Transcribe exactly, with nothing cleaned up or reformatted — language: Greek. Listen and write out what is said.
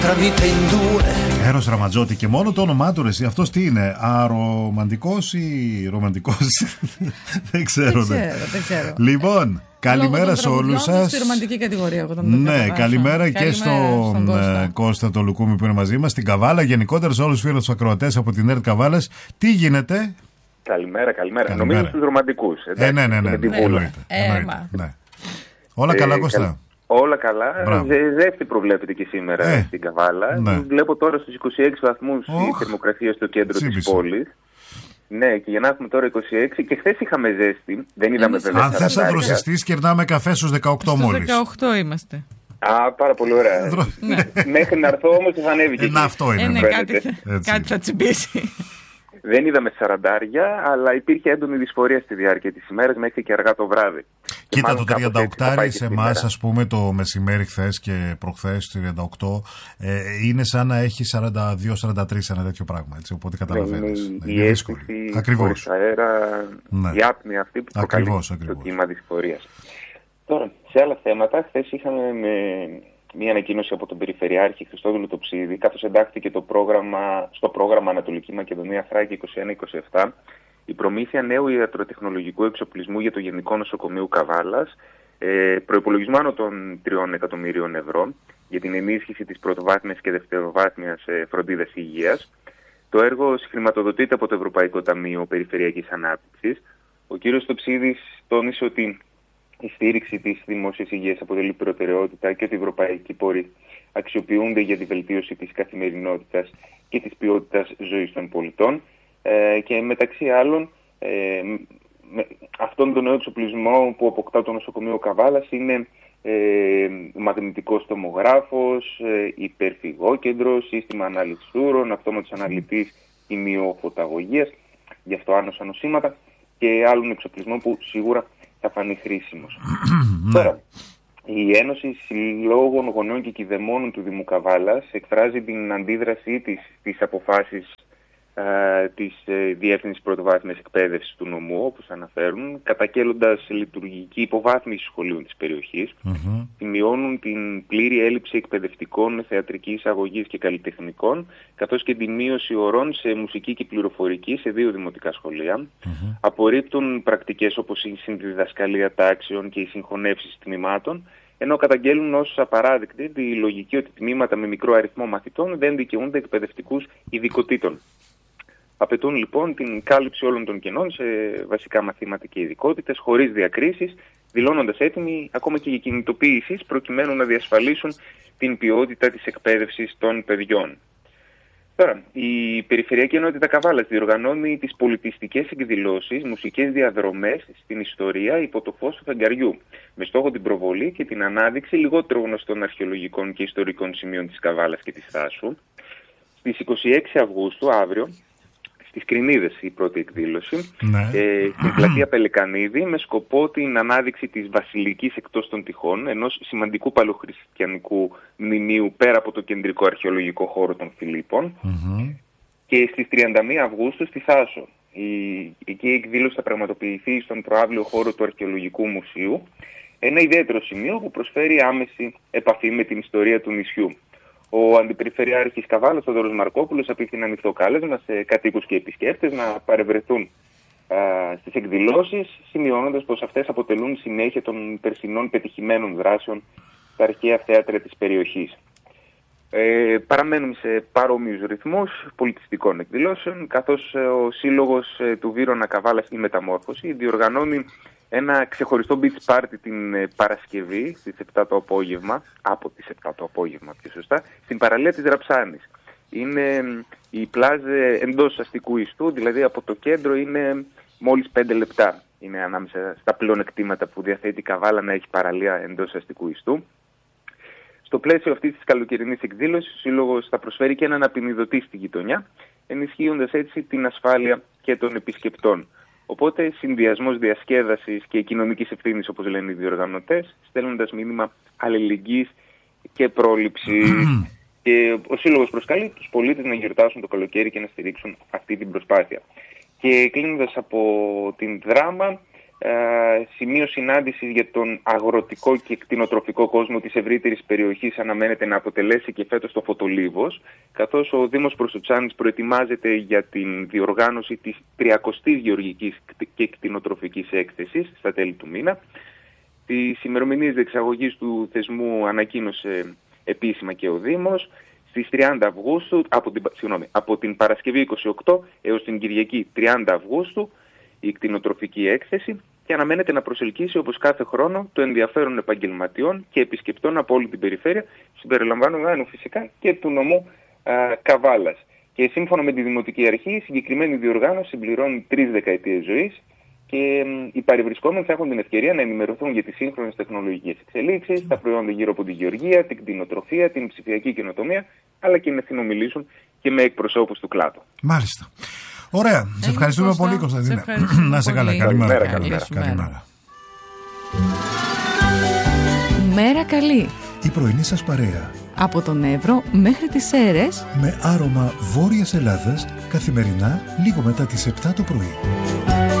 Έρος Ραματζότη, και μόνο το όνομά του, εσύ, αυτός τι είναι, αρομαντικός ή ρομαντικός? Δεν ξέρω. Δεν ξέρω, δεν ξέρω. Λοιπόν, καλημέρα σε όλους σας. Στη ρομαντική κατηγορία, εγώ τον Ναι, καλημέρα και καλημέρα στον Κώστα. Κώστα το Λουκούμι που είναι μαζί μας, στην Καβάλα. Γενικότερα σε όλους τους φίλους τους ακροατές από την ΕΡΤ Καβάλας. Τι γίνεται? Καλημέρα, καλημέρα. Νομίζω στους ρομαντικούς. Ε, ναι, ναι, ναι. ναι. Όλα καλά, Κώστα? Όλα καλά. Ζέστη προβλέπεται και σήμερα ε, στην Καβάλα. Ναι. Βλέπω τώρα στους είκοσι έξι βαθμούς oh. η θερμοκρασία στο κέντρο Τσίπησε. της πόλης. Ναι, και για να έχουμε τώρα είκοσι έξι, και χθες είχαμε ζέστη. Δεν είδαμε βέβαια. Αν θες να δροσιστείς, κερνάμε καφέ στους δεκαοκτώ μόλις. Στους δεκαοκτώ είμαστε. Α, πάρα πολύ ωραία. Μέχρι να έρθω όμως θα ανέβει και εκεί. Αυτό είναι. Ε, ναι, κάτι, κάτι θα τσιμπήσει. Δεν είδαμε σαραντάρια, αλλά υπήρχε έντονη δυσφορία στη διάρκεια της ημέρας μέχρι και αργά το βράδυ. Κοίτα, το τριάντα οκτώ σε εμάς, ας πούμε, το μεσημέρι χθες και προχθές, το τριάντα οκτώ, ε, είναι σαν να έχει σαράντα δύο σαράντα τρία, ένα τέτοιο πράγμα. Έτσι, οπότε καταλαβαίνεις. Είναι, είναι η αίσθηση χωρίς αέρα, ναι. η άπνοια αυτή που προκαλεί το κύμα δυσφορίας. Τώρα, σε άλλα θέματα, χθες είχαμε με μία ανακοίνωση από τον Περιφερειάρχη Χριστόδουλο Τοψίδη, καθώς εντάχθηκε το πρόγραμμα, στο πρόγραμμα Ανατολική Μακεδονία Θράκη είκοσι ένα είκοσι επτά η προμήθεια νέου ιατροτεχνολογικού εξοπλισμού για το Γενικό Νοσοκομείο Καβάλας, ε, προϋπολογισμό άνω των τριών εκατομμυρίων ευρώ για την ενίσχυση της πρωτοβάθμιας και δευτεροβάθμιας ε, φροντίδας υγείας. Το έργο συγχρηματοδοτείται από το Ευρωπαϊκό Ταμείο Περιφερειακής Ανάπτυξης. Ο κ. Τοψίδης τόνισε ότι η στήριξη της δημόσιας υγείας αποτελεί προτεραιότητα και ότι οι ευρωπαϊκοί πόροι αξιοποιούνται για τη βελτίωση της καθημερινότητας και της ποιότητας ζωής των πολιτών. Ε, και μεταξύ άλλων, ε, με αυτόν τον νέο εξοπλισμό που αποκτά το νοσοκομείο Καβάλας είναι ε, μαγνητικός τομογράφος, ε, υπερφυγόκεντρο, σύστημα ανάλυσης ούρων, αυτόματος αναλυτής ημιοφωταγωγίας για αυτοάνωσα νοσήματα και άλλων εξοπλισμών που σίγουρα θα φανεί χρήσιμος. Τώρα, η Ένωση Συλλόγων Γονέων και Κηδεμόνων του Δήμου Καβάλας εκφράζει την αντίδρασή της στις αποφάσεις α, της ε, Διεύθυνσης Πρωτοβάθμιας Εκπαίδευσης του νομού, όπως αναφέρουν, κατακέλλοντας λειτουργική υποβάθμιση σχολείων της περιοχής, mm-hmm. σημειώνουν την πλήρη έλλειψη εκπαιδευτικών, θεατρικής αγωγής και καλλιτεχνικών, καθώς και την μείωση ωρών σε μουσική και πληροφορική σε δύο δημοτικά σχολεία. Mm-hmm. Απορρίπτουν πρακτικές όπως η συνδιδασκαλία τάξεων και οι συγχωνεύσεις τμήματων, ενώ καταγγέλνουν ως απαράδεκτη τη λογική ότι τμήματα με μικρό αριθμό μαθητών δεν δικαιούνται εκπαιδευτικούς ειδικοτήτων. Απαιτούν λοιπόν την κάλυψη όλων των κενών σε βασικά μαθήματα και ειδικότητες, χωρίς διακρίσεις, δηλώνοντας έτοιμοι ακόμα και για κινητοποίησεις προκειμένου να διασφαλίσουν την ποιότητα της εκπαίδευσης των παιδιών. Τώρα, η Περιφερειακή Ενότητα Καβάλας διοργανώνει τις πολιτιστικές εκδηλώσεις, μουσικές διαδρομές στην ιστορία υπό το φως του φεγγαριού, με στόχο την προβολή και την ανάδειξη λιγότερο γνωστών αρχαιολογικών και ιστορικών σημείων της Καβάλας και της Θάσου. Στις είκοσι έξι Αυγούστου, αύριο, στις Κρινίδες η πρώτη εκδήλωση, ναι. ε, στην πλατεία Πελεκανίδη, με σκοπό την ανάδειξη της βασιλικής εκτός των τυχών, ενός σημαντικού παλαιοχριστιανικού μνημείου πέρα από το κεντρικό αρχαιολογικό χώρο των Φιλίππων, mm-hmm. και στις τριάντα μία Αυγούστου στη Θάσο. Η, εκεί η εκδήλωση θα πραγματοποιηθεί στον προαύλιο χώρο του Αρχαιολογικού Μουσείου, ένα ιδιαίτερο σημείο που προσφέρει άμεση επαφή με την ιστορία του νησιού. Ο Αντιπεριφερειάρχης Καβάλας, ο Θόδωρος Μαρκόπουλος, απίθυνε ανοιχτό κάλεσμα σε κατοίκους και επισκέπτες να παρευρεθούν α, στις εκδηλώσεις, σημειώνοντας πως αυτές αποτελούν συνέχεια των περσινών πετυχημένων δράσεων στα αρχαία θέατρα της περιοχής. Ε, παραμένουμε σε παρόμοιους ρυθμούς πολιτιστικών εκδηλώσεων, καθώς ο Σύλλογος του Βύρωνα Καβάλας η Μεταμόρφωση διοργανώνει ένα ξεχωριστό beach party την Παρασκευή στις επτά το απόγευμα, από τις επτά το απόγευμα πιο σωστά, στην παραλία της Ραψάνης. Είναι η πλάζ εντός αστικού ιστού, δηλαδή από το κέντρο είναι μόλις πέντε λεπτά. Είναι ανάμεσα στα πλεονεκτήματα που διαθέτει η Καβάλα να έχει παραλία εντός αστικού ιστού. Στο πλαίσιο αυτής της καλοκαιρινής εκδήλωσης, ο Σύλλογος θα προσφέρει και έναν απεινιδωτή στη γειτονιά, ενισχύοντας έτσι την ασφάλεια και των επισκεπτών. Οπότε, συνδυασμός διασκέδασης και κοινωνικής ευθύνης, όπως λένε οι διοργανωτές, στέλνοντας μήνυμα αλληλεγγύης και πρόληψης. Και ο Σύλλογος προσκαλεί τους πολίτες να γιορτάσουν το καλοκαίρι και να στηρίξουν αυτή την προσπάθεια. Και κλείνοντας από την Δράμα, σημείο συνάντησης για τον αγροτικό και κτηνοτροφικό κόσμο της ευρύτερης περιοχής αναμένεται να αποτελέσει και φέτος το Φωτολίβος, καθώς ο Δήμος Προσοτσάνης προετοιμάζεται για την διοργάνωση της τριακοστής γεωργικής και κτηνοτροφικής έκθεσης στα τέλη του μήνα. Τις ημερομηνίες διεξαγωγής του θεσμού ανακοίνωσε επίσημα και ο Δήμος. Στις τριάντα Αυγούστου, από την, συγγνώμη, από την Παρασκευή είκοσι οκτώ έως την Κυριακή τριάντα Αυγούστου, η κτηνοτροφική έκθεση, και αναμένεται να προσελκύσει όπως κάθε χρόνο το ενδιαφέρον επαγγελματιών και επισκεπτών από όλη την περιφέρεια, συμπεριλαμβανομένου φυσικά και του νομού α, Καβάλας. Και σύμφωνα με τη Δημοτική Αρχή, η συγκεκριμένη διοργάνωση συμπληρώνει τρεις δεκαετίες ζωής και οι παρευρισκόμενοι θα έχουν την ευκαιρία να ενημερωθούν για τις σύγχρονες τεχνολογικές εξελίξεις, τα προϊόντα γύρω από τη γεωργία, την κτηνοτροφία, την ψηφιακή καινοτομία, αλλά και να συνομιλήσουν και με εκπροσώπους του κλάδου. Μάλιστα. Ωραία. Σε ευχαριστούμε πολύ, Κωνσταντίνα. Να είσαι καλά. Καλημέρα. Καλημέρα. Μέρα καλή. Η πρωινή σας παρέα. Από τον Εύρο μέχρι τις Σέρρες. Με άρωμα Βόρειας Ελλάδας, καθημερινά λίγο μετά τις επτά το πρωί.